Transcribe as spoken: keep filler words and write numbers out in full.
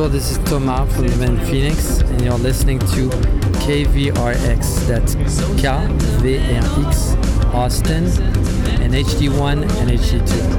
this is Thomas from the band Phoenix, and you're listening to K V R X. That's K V R X Austin, and H D one and H D two.